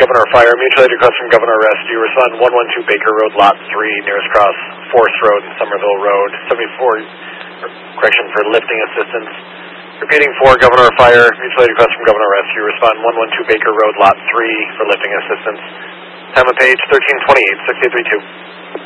Governor Fire, mutual aid request from Governor Rescue. Respond 112 Baker Road, Lot 3, nearest cross, Forest Road and Somerville Road. 74, correction for lifting assistance. Repeating 4, Governor Fire, mutual aid request from Governor Rescue. Respond 112 Baker Road, Lot 3 for lifting assistance. Time of page 1328, 6832.